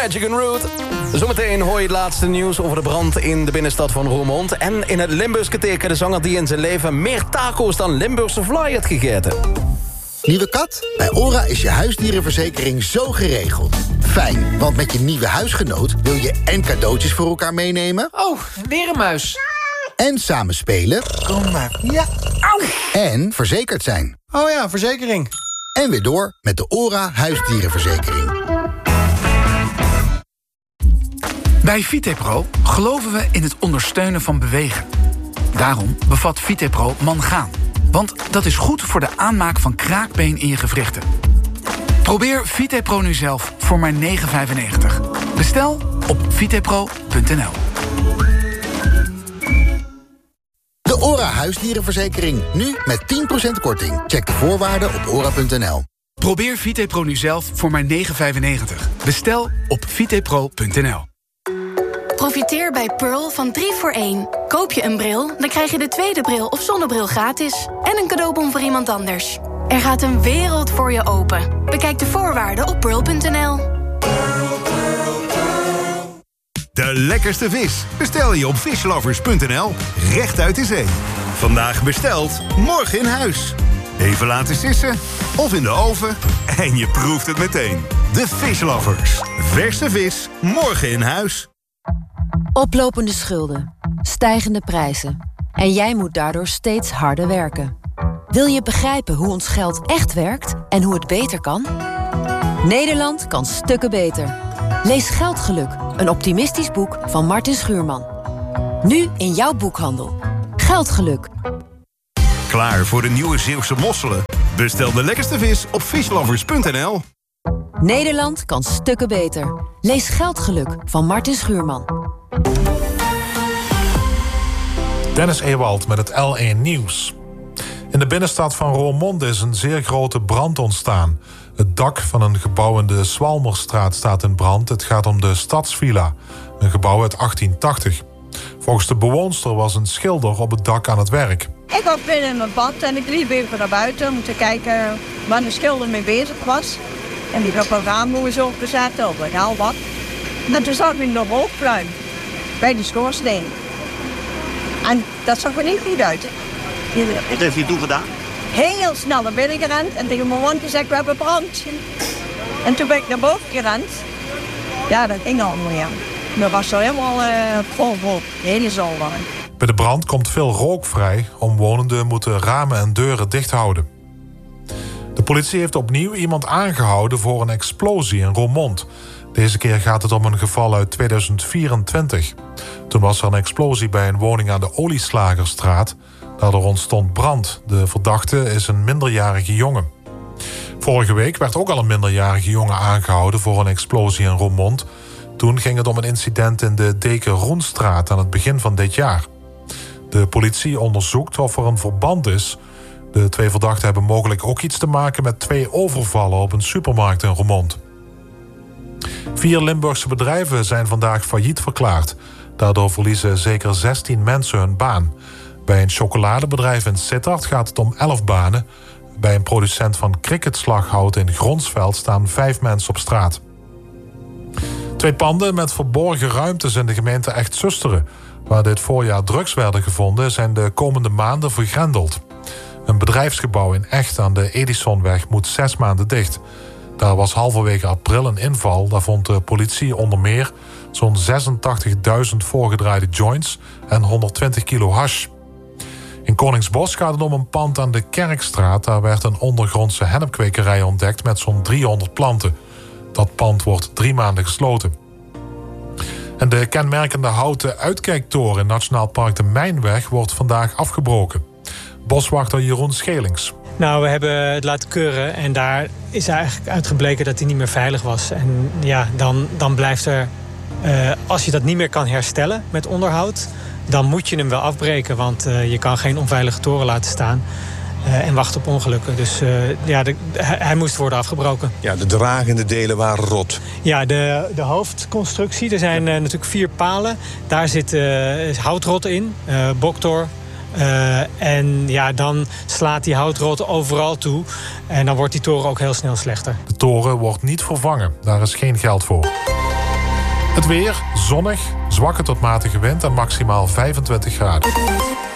Magic and Root. Zometeen hoor je het laatste nieuws over de brand in de binnenstad van Roermond. En in het Limburgse teken de zanger die in zijn leven meer taco's dan Limburgse Fly had gegeten. Nieuwe kat? Bij ORA is je huisdierenverzekering zo geregeld. Fijn, want met je nieuwe huisgenoot wil je en cadeautjes voor elkaar meenemen. Oh, weer een muis. En samen spelen. Kom maar. Ja. Au. En verzekerd zijn. Oh ja, verzekering. En weer door met de ORA huisdierenverzekering. Bij Vitepro geloven we in het ondersteunen van bewegen. Daarom bevat Vitepro mangaan. Want dat is goed voor de aanmaak van kraakbeen in je gewrichten. Probeer Vitepro nu zelf voor maar €9,95. Bestel op vitepro.nl. De ORA huisdierenverzekering. Nu met 10% korting. Check de voorwaarden op ora.nl. Probeer Vitepro nu zelf voor maar €9,95. Bestel op vitepro.nl. Profiteer bij Pearl van 3 voor 1. Koop je een bril, dan krijg je de tweede bril of zonnebril gratis. En een cadeaubon voor iemand anders. Er gaat een wereld voor je open. Bekijk de voorwaarden op pearl.nl. De lekkerste vis bestel je op fishlovers.nl. Recht uit de zee. Vandaag besteld, morgen in huis. Even laten sissen of in de oven en je proeft het meteen. De Fishlovers. Verse vis, morgen in huis. Oplopende schulden, stijgende prijzen. En jij moet daardoor steeds harder werken. Wil je begrijpen hoe ons geld echt werkt en hoe het beter kan? Nederland kan stukken beter. Lees Geldgeluk, een optimistisch boek van Martin Schuurman. Nu in jouw boekhandel. Geldgeluk. Klaar voor de nieuwe Zeeuwse mosselen? Bestel de lekkerste vis op fishlovers.nl. Nederland kan stukken beter. Lees Geldgeluk van Martin Schuurman. Dennis Ewald met het L1 Nieuws. In de binnenstad van Roermond is een zeer grote brand ontstaan. Het dak van een gebouw in de Zwalmerstraat staat in brand. Het gaat om de Stadsvilla, een gebouw uit 1880. Volgens de bewoonster was een schilder op het dak aan het werk. Ik was binnen in mijn bad en ik liep even naar buiten om te kijken waar de schilder mee bezig was. En die had een raamhoes opgezet, of ik al wat. En toen zag ik nog rookpluim bij die schoorsteen. En dat zag er niet goed uit. Wat heeft hij toen gedaan? Heel snel naar binnen gerend en tegen mijn man gezegd, we hebben brand. En toen ben ik naar boven gerend. Ja, dat ging allemaal, ja. Dat was zo helemaal vol, de hele zolder. Bij de brand komt veel rook vrij. Omwonenden moeten ramen en deuren dicht houden. De politie heeft opnieuw iemand aangehouden voor een explosie in Roermond. Deze keer gaat het om een geval uit 2024. Toen was er een explosie bij een woning aan de Olieslagerstraat. Daardoor ontstond brand. De verdachte is een minderjarige jongen. Vorige week werd ook al een minderjarige jongen aangehouden voor een explosie in Roermond. Toen ging het om een incident in de Deken-Roenstraat aan het begin van dit jaar. De politie onderzoekt of er een verband is. De 2 verdachten hebben mogelijk ook iets te maken met 2 overvallen op een supermarkt in Roermond. 4 Limburgse bedrijven zijn vandaag failliet verklaard. Daardoor verliezen zeker 16 mensen hun baan. Bij een chocoladebedrijf in Sittard gaat het om 11 banen. Bij een producent van cricketslaghout in Gronsveld staan 5 mensen op straat. 2 panden met verborgen ruimtes in de gemeente Echt-Zusteren, waar dit voorjaar drugs werden gevonden, zijn de komende maanden vergrendeld. Een bedrijfsgebouw in Echt aan de Edisonweg moet 6 maanden dicht. Daar was halverwege april een inval. Daar vond de politie onder meer zo'n 86.000 voorgedraaide joints en 120 kilo hash. In Koningsbos gaat het om een pand aan de Kerkstraat. Daar werd een ondergrondse hennepkwekerij ontdekt met zo'n 300 planten. Dat pand wordt 3 maanden gesloten. En de kenmerkende houten uitkijktoren in Nationaal Park de Mijnweg wordt vandaag afgebroken. Boswachter Jeroen Schelings. Nou, we hebben het laten keuren en daar is eigenlijk uitgebleken dat hij niet meer veilig was. En ja, dan blijft er, als je dat niet meer kan herstellen met onderhoud, dan moet je hem wel afbreken. Want je kan geen onveilige toren laten staan en wachten op ongelukken. Dus hij moest worden afgebroken. Ja, de dragende delen waren rot. Ja, de hoofdconstructie, er zijn natuurlijk 4 palen. Daar zit houtrot in, boktor. En ja, dan slaat die houtrot overal toe. En dan wordt die toren ook heel snel slechter. De toren wordt niet vervangen. Daar is geen geld voor. Het weer, zonnig, zwakke tot matige wind en maximaal 25 graden.